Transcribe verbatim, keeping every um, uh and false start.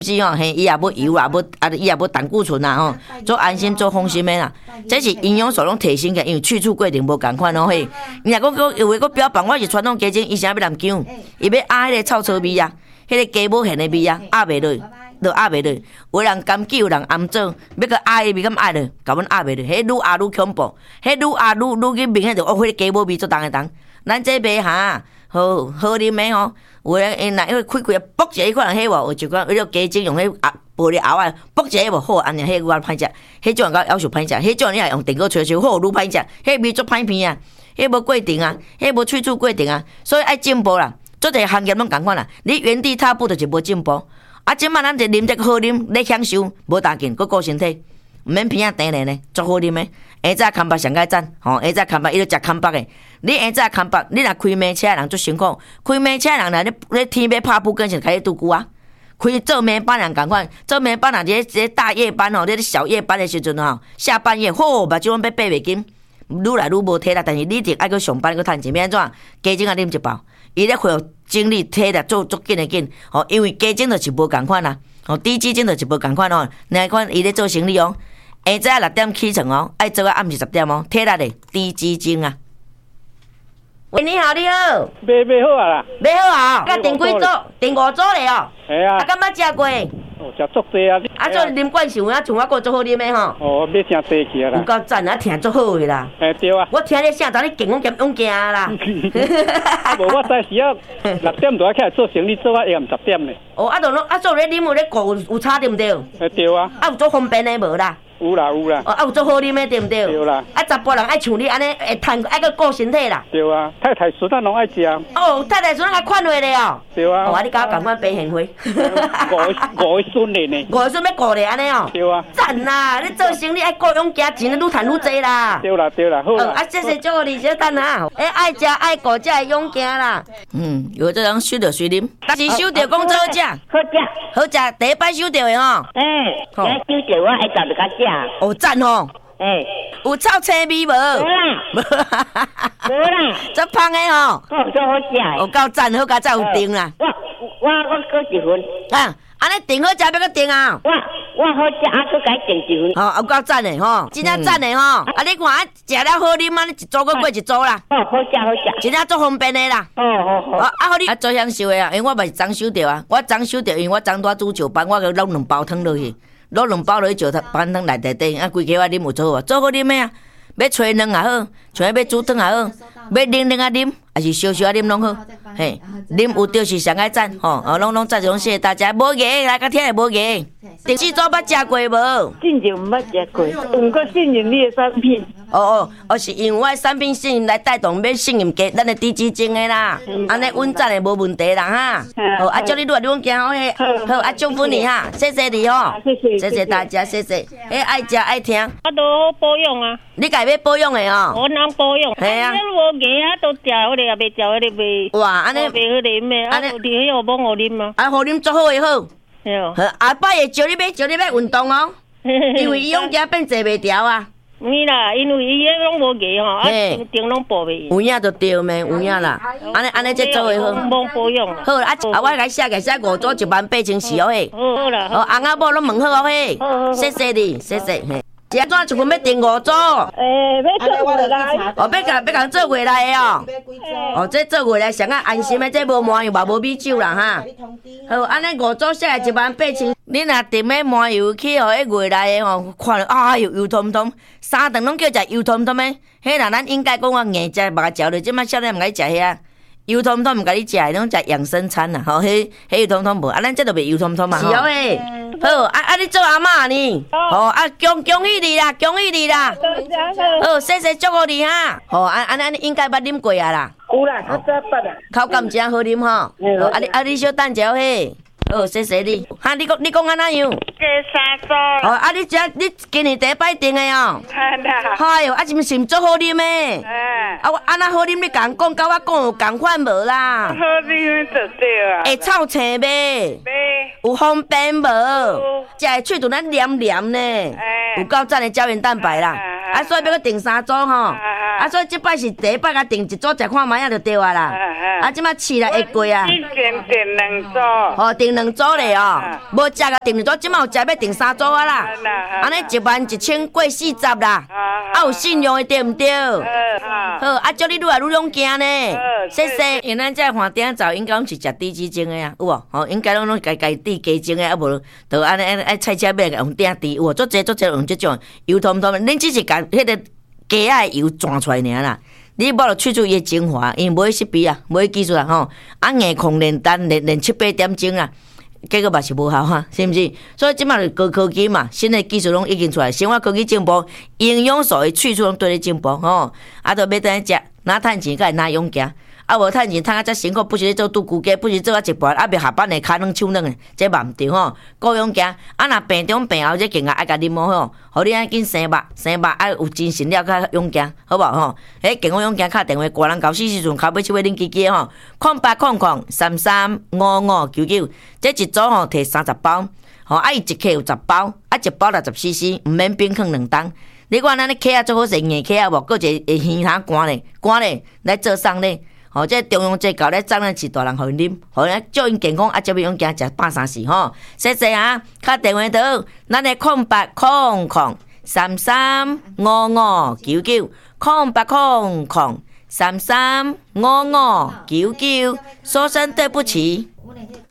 是吼，嘿，伊也无油啦，无啊，伊也无胆固醇啦吼，做安心做放心的啦。这是营养素拢提升起，因为去除过程无共款咯嘿。你若讲有话佫标榜我是传统鸡精，伊啥要南姜，伊要压迄个臭臭味啊，迄个鸡母现的味啊，压袂落，都压袂落。有人甘杞，有人甘做，要佫压的味敢压落，甲阮压袂落，迄愈压愈恐怖，迄愈压愈愈去明显就哦，迄个鸡母味做重个重。咱这卖哈，好好啉的吼。有诶，因若因为开开啊，剥一个可能迄无，有就讲为了鸡精用迄啊玻璃熬啊，剥一个无好，安尼迄个歹食，迄种人要求歹食，迄种你若用电锅吹吹好，愈歹食，迄味足歹片啊，迄无过程啊，迄无去除过程啊，所以爱进步啦，做一个行业拢共款啦，你原地踏步就是无进步。啊，即摆咱就啉这个好啉，你享受无大劲，佫顾身体，毋免片啊甜咧呢，足好啉的。下早康巴上解赞，吼，下早康巴伊就食康巴的。你下早康巴，你若开马车的人足辛苦，开马车的人若你你天要拍布，跟是开始拄久啊。开做晚班人共款，做晚班人这这大夜班吼，这小夜班的时阵吼，下半夜吼，目睭拢要爬袂紧，愈来愈无体力，但是你一定爱去上班去趁钱，免安怎？鸡精啊啉一包，伊咧恢复精力体力做足紧的紧，吼，因为鸡精就是无共款啦，吼，低鸡精就是无共款哦，哪款伊咧做生理哦。下早六点起床哦，爱做到暗时十点哦，体力的低脂精啊。喂，你好，你好。 买买好啊啦。 买好啊，甲订几组？订五组咧哦。 系啊。啊， 敢捌食过？ 哦，食足济啊。 啊，做啉惯想啊，像我个足好啉的吼。 哦，要听济去啊啦。 有够赞啊，听足好的啦。 嘿，对啊。 我听你声，当你劲，我兼勇行啦。 啊，无我早时啊，六点就要起来做生理，做到下暗十点咧。 哦，啊，就拢啊，做咧啉有咧顾有差对毋对？ 嘿，对啊。 啊，有做方便的无啦？ 有啦有啦。 哦，啊有做好啉的对毋对？ 对啦。 啊，查甫人爱像你安尼会趁爱个顾身体啦。 对啊，太太孙咱拢爱食。 哦，太太孙还款话咧哦。 对啊。 哦，啊，你甲我共款白现花。 五五个孙咧呢。 五个孙要顾咧安尼哦。 对啊。 赞啦！你做生意爱顾勇行钱，愈趁愈济啦。 对啦对啦，好啦。 啊，谢谢祝福你，小等下。诶，爱食爱顾才会勇行啦。嗯，有这人收着随啉，但是收着讲做好食。 好食。 好食，第一摆收着的吼。 诶，今收着我爱十就较食。 哦，赞吼。 诶， 有臭青味无？无啦，无啦， 足芳的吼。 哦，做好食的。 有够赞，好佳才有订啦。 我我我搁一份。 啊，安尼订好食要搁订啊？ 我我好食，啊，搁改订一份。 哦，有够赞的吼，真正赞的吼。啊，你看啊，食了好啉啊，你一组搁过一组啦。 哦，好食好食。 真正足方便的啦。 哦好好。 啊，好你啊，做享受的啊，因为我嘛是昨收着啊，我昨收着，因为我昨拄煮石斑，我搁弄两包汤落去。落两包落去石斑汤内底底，啊，规家我啉有做好啊，做好啉的啊，要吹软也好，像要煮汤也好，要冷冷啊啉，还是烧烧啊啉拢好，嘿，啉有着是上爱赞吼，哦，拢拢赞种，谢谢大家，无嘢来甲听下无嘢，第四组捌食过无？ 进前毋捌食过，毋过信任你的产品。 哦哦，哦是因为我的产品信任来带动，要信任加咱的低脂精的啦，安尼稳赞的无问题啦哈。好，啊祝你越来越行好嘿，好啊祝福你哈，谢谢你哦， 谢谢谢谢大家，谢谢，诶爱食爱听， 我都好保养啊。 你家要保养的哦。 我能保养。 系啊。 你无牙啊，都食迄个也袂食迄个袂。 哇，安尼袂好啉的，啊，有伫迄个帮我啉啊。 啊，互啉做好诶好。 对哦。 好，下摆会招你要招你要运动哦，因为伊勇行变坐袂调啊。 有啦，因为伊迄拢无牙吼，啊，顶拢保袂。 有影就对咩，有影啦。安尼安尼，这做会好。 帮保养啦。 好啊，啊，我来写个写五组一万八千四哦嘿。 好好啦。 好，翁仔某拢问好哦嘿。谢谢你，谢谢嘿。是安怎一份要订五组？ 诶，要做月来。 哦，要甲要甲做月来的哦。哦，这做月来上啊安心的，这无麻油嘛无米酒啦哈。好，安尼五组下来一万八千。你若订买麻油去哦，迄月来的吼，看哎呦油彤彤，三顿拢叫食油彤彤的。迄若咱应该讲我硬食目嚼着，即摆少年毋爱食遐。油彤彤毋甲你食，拢食养生餐啦，吼，迄迄油彤彤无，啊，咱这都袂油彤彤嘛，吼。是哦诶。好，啊啊，你做阿嬷呢？哦，啊，恭恭喜你啦，恭喜你啦！好，谢谢祝福你哈。哦，安安安，应该捌啉过啊啦。 有啦，我早捌啦。 口感真好啉吼。哦，啊你啊你小等者嘿。好，谢谢你。哈，你讲你讲安怎样？ 加三组。 哦，啊你只你今年第一摆订的哦。 哈啦。 哎哟，啊是毋是毋足好啉的？ 哎。 啊我安那好啉，你共讲，甲我讲有共款无啦？ 好啉就对啊。 会臭青袂？ 袂。 有方便无？食的喙唇咱黏黏呢。有够赞的胶原蛋白啦。啊，所以要搁订三组吼。啊， 啊，所以即摆是第一摆甲订一组食看卖啊，就对啊啦。啊，即摆试来会过啊。 以前订两组。 哦，订两组咧哦，无食甲订两组，即摆有食要订三组啊啦。安尼一万一千过四十啦。啊，有信用的对毋对？好，啊，祝你愈来愈勇敢呢。谢谢。因咱这饭店早应该拢是食低脂精的啊，有无？吼，应该拢拢家家低鸡精的，啊无就安尼安尼爱菜车买用鼎低，有无？做济做济用即种油通通，恁只是甲迄个鸡仔油转出来尔啦。你无就去除伊的精华，因为无去比啊，无去技术啊吼，啊硬控炼丹炼炼七八点钟啊。结果嘛是无效哈，是毋是？所以即马就高科技嘛，新的技术拢已经出来，生活科技进步，营养素的去处拢对咧进步吼。啊，都要等下食，哪趁钱才会哪勇敢。啊，无趁钱，趁啊遮辛苦，不是咧做拄骨鸡，不是做啊一半，啊，袂下班的骹软手软的，这嘛毋对吼。够勇敢，啊，若病中病后，这更加爱甲啉吼，互你爱紧生肉，生肉爱有精神了，较勇敢，好无吼？迄健康勇敢，敲电话，个人搞四时阵，骹尾七尾恁记记吼，空八空空三三五五九九，这一组吼摕三十包，吼，啊伊一克有十包，啊一包六十 C C， 毋免冰放两冬。你看咱咧客啊，做好势硬客啊无，搁一个鱼虾干咧，干咧来做送咧。吼，这中央这搞咧，咱咧是大人互因啉，互因祝因健康，啊，就要用惊食百三四吼。谢谢啊，敲电话到，咱的空八空空三三五五九九，空八空空三三五五九九，说声对不起。